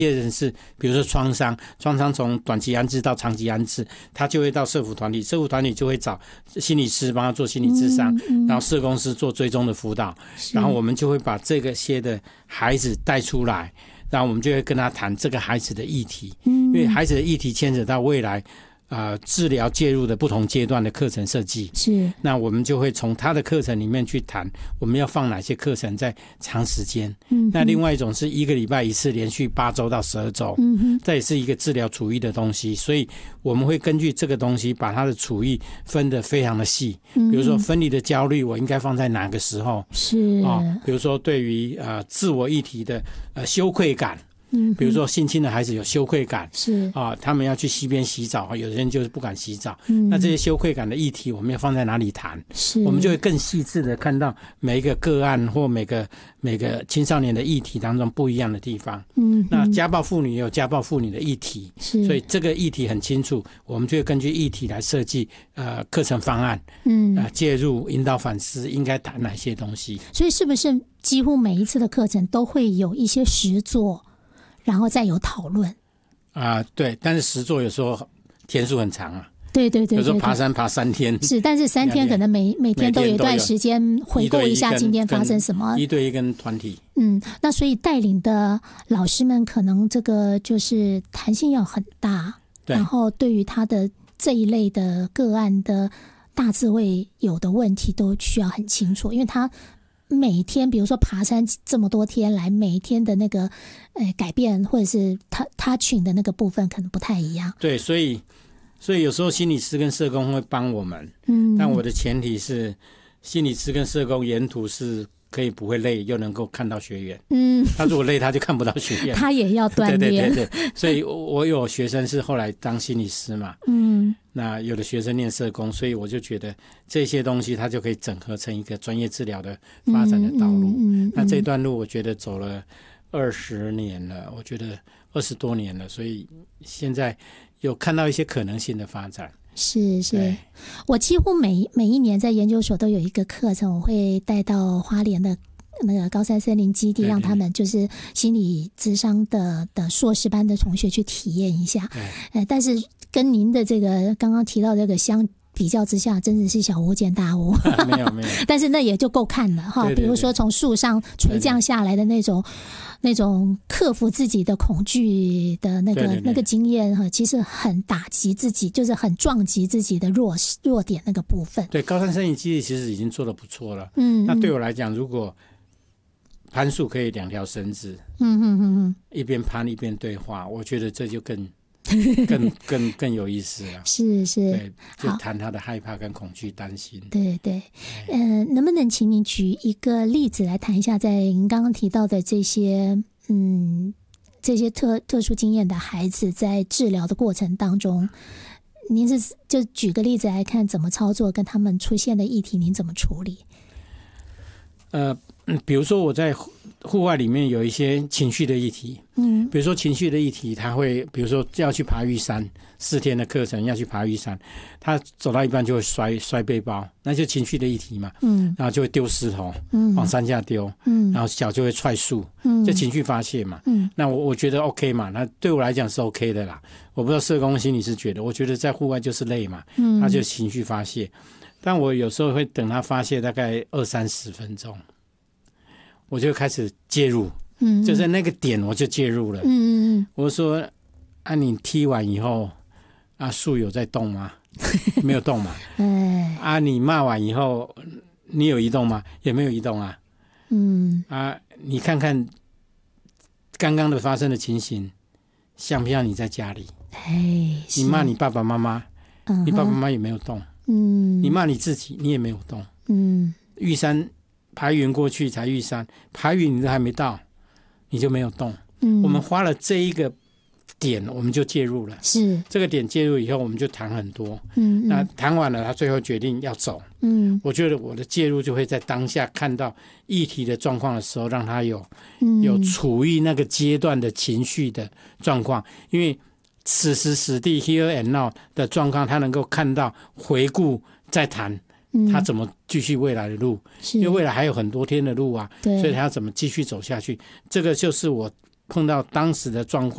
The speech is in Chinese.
第二人是比如说创伤从短期安置到长期安置，他就会到社福团体，社福团体就会找心理师帮他做心理咨商，然后社工师做追踪的辅导，然后我们就会把这个些的孩子带出来，然后我们就会跟他谈这个孩子的议题，因为孩子的议题牵扯到未来治疗介入的不同阶段的课程设计，是，那我们就会从他的课程里面去谈我们要放哪些课程在长时间，那另外一种是1个礼拜一次连续8周到12周，这也是一个治疗处遇的东西，所以我们会根据这个东西把它的处遇分得非常的细，比如说分离的焦虑我应该放在哪个时候，是，比如说对于自我议题的羞愧感，比如说性侵的孩子有羞愧感，是他们要去溪边洗澡，有的人就是不敢洗澡，那这些羞愧感的议题我们要放在哪里谈，是，我们就会更细致的看到每一个个案或每个青少年的议题当中不一样的地方，那家暴妇女也有家暴妇女的议题，所以这个议题很清楚，我们就会根据议题来设计课程方案，介入引导反思应该谈哪些东西， 所以是不是几乎每一次的课程都会有一些实作，然后再有讨论对，但是实作有时候天数很长啊， 对，有时候爬山爬3天， 是，但是3天可能每天都有一段时间回顾一下今天发生什么， 一对一跟团体， 那所以带领的老师们可能这个就是弹性要很大，然后对于他的这一类的个案的大致会有的问题都需要很清楚，因为他每天比如说爬山这么多天来，每天的那个改变或者是他群的那个部分可能不太一样， 对，所以有时候心理师跟社工会帮我们，但我的前提是心理师跟社工沿途是可以不会累又能够看到学员，他如果累他就看不到学员， 他也要锻炼， 对，所以我有学生是后来当心理师嘛，那有的学生念社工，所以我就觉得这些东西它就可以整合成一个专业治疗的发展的道路，那这段路我觉得走了20年了，我觉得20多年了，所以现在有看到一些可能性的发展。 是，我几乎每一年在研究所都有一个课程，我会带到花莲的那个高山森林基地，让他们就是心理咨商的硕士班的同学去体验一下，但是跟您的这个刚刚提到这个相比较之下，真的是小巫见大巫没有但是那也就够看了哈。比如说从树上垂降下来的那种克服自己的恐惧的那个经验哈，其实很打击自己，就是很撞击自己的弱点那个部分。 对，高山森林基地其实已经做得不错了。那对我来讲，如果攀树可以2条绳子，一边攀一边对话，我觉得这就更有意思了。是，对，就谈他的害怕跟恐惧担心。 对，能不能请你举一个例子来谈一下，在您刚刚提到的这些特殊经验的孩子在治疗的过程当中，您就举个例子来看怎么操作，跟他们出现的议题您怎么处理？ 比如说我在户外里面有一些情绪的议题，比如说情绪的议题，他会比如说要去爬玉山，4天的课程要去爬玉山，他走到一半就会摔背包，那就情绪的议题嘛，然后就会丢石头，往山下丢，然后脚就会踹树，就情绪发泄嘛，那我觉得 OK 嘛，那对我来讲是 OK 的啦，我不知道社工心理师觉得，我觉得在户外就是累嘛，他就情绪发泄，但我有时候会等他发泄大概20-30分钟，我就开始介入，就在那个点我就介入了，我说你踢完以后树有在动吗？没有动嘛。你骂完以后你有移动吗？也没有移动啊。你看看刚刚的发生的情形，像不像你在家里？你骂你爸爸妈妈，你爸爸妈妈也没有动。你骂你自己，你也没有动。玉山排云过去才玉山，排云你都还没到，你就没有动。我们花了这一个点，我们就介入了。是这个点介入以后，我们就谈很多。那谈完了，他最后决定要走。我觉得我的介入就会在当下看到议题的状况的时候，让他有处于那个阶段的情绪的状况，因为此时此地 here and now 的状况，他能够看到回顾再谈。他怎么继续未来的路，因为未来还有很多天的路啊，所以他要怎么继续走下去，这个就是我碰到当时的状况